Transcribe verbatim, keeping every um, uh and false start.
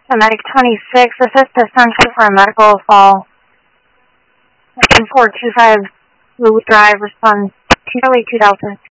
Medic twenty-six, assist essential for a medical fall. four two five Louis Drive, respond to Charlie two Delta.